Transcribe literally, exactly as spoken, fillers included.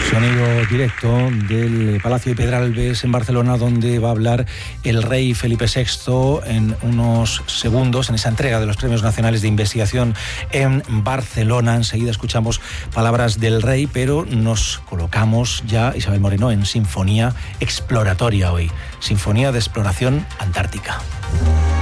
Sonido directo del Palacio de Pedralbes en Barcelona, donde va a hablar el rey Felipe sexto en unos segundos, en esa entrega de los Premios Nacionales de Investigación en Barcelona. Enseguida escuchamos palabras del rey, pero nos colocamos ya, Isabel Moreno, en sinfonía exploratoria hoy. Sinfonía de exploración antártica.